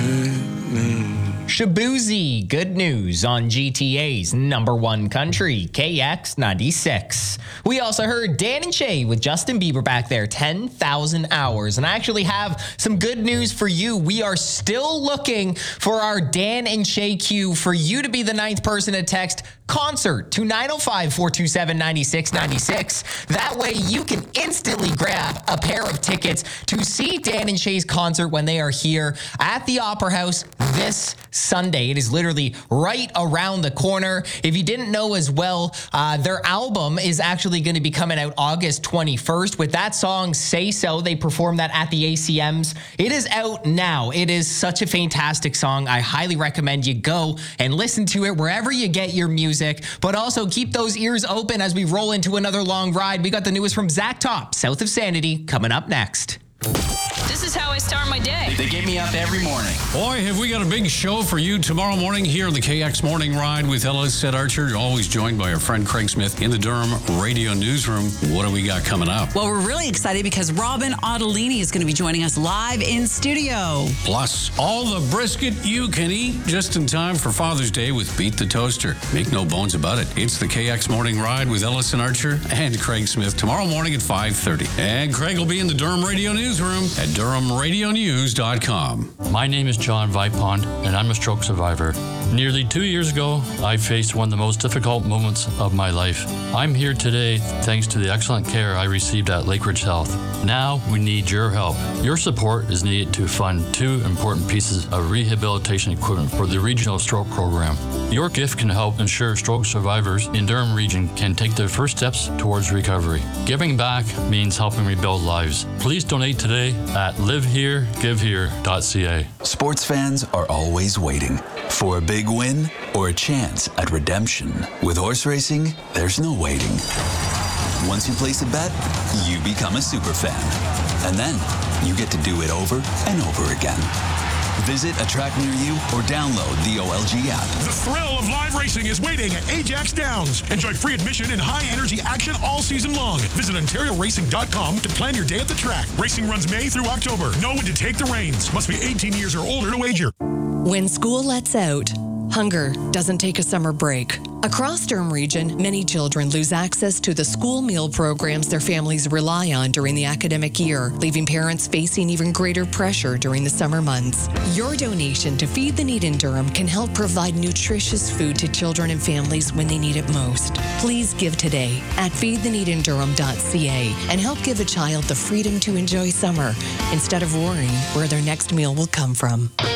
Shabuzi, good news on GTA's #1 country, KX96. We also heard Dan and Shay with Justin Bieber back there, 10,000 hours. And I actually have some good news for you. We are still looking for our Dan and Shay queue for you to be the 9th person to text concert to 905-427-9696. That way you can instantly grab a pair of tickets to see Dan and Shay's concert when they are here at the Opera House this Sunday. It is literally right around the corner. If you didn't know as well, their album is actually going to be coming out August 21st with that song Say So. They performed that at the ACMs. It is out now. It is such a fantastic song. I highly recommend you go and listen to it wherever you get your music, but also keep those ears open as we roll into another long ride. We got the newest from Zach Top, South of Sanity, coming up next. This is how I start my day. They get me up every morning. Boy, have we got a big show for you tomorrow morning here on the KX Morning Ride with Ellis at Archer. Always joined by our friend Craig Smith in the Durham Radio Newsroom. What do we got coming up? Well, we're really excited because Robin Ottolini is going to be joining us live in studio. Plus, all the brisket you can eat just in time for Father's Day with Beat the Toaster. Make no bones about it. It's the KX Morning Ride with Ellis and Archer and Craig Smith tomorrow morning at 5:30. And Craig will be in the Durham Radio Newsroom at DurhamRadioNews.com. My name is John Vipond, and I'm a stroke survivor. Nearly 2 years ago, I faced one of the most difficult moments of my life. I'm here today thanks to the excellent care I received at Lakeridge Health. Now we need your help. Your support is needed to fund 2 important pieces of rehabilitation equipment for the Regional Stroke Program. Your gift can help ensure stroke survivors in Durham Region can take their first steps towards recovery. Giving back means helping rebuild lives. Please donate today at liveheregivehere.ca. Sports fans are always waiting for a big win or a chance at redemption. With horse racing, there's no waiting. Once you place a bet, you become a super fan. And then you get to do it over and over again. Visit a track near you or download the OLG app. The thrill of live racing is waiting at Ajax Downs. Enjoy free admission and high-energy action all season long. Visit OntarioRacing.com to plan your day at the track. Racing runs May through October. Know when to take the reins. Must be 18 years or older to wager. When school lets out, hunger doesn't take a summer break. Across Durham Region, many children lose access to the school meal programs their families rely on during the academic year, leaving parents facing even greater pressure during the summer months. Your donation to Feed the Need in Durham can help provide nutritious food to children and families when they need it most. Please give today at feedtheneedindurham.ca and help give a child the freedom to enjoy summer instead of worrying where their next meal will come from.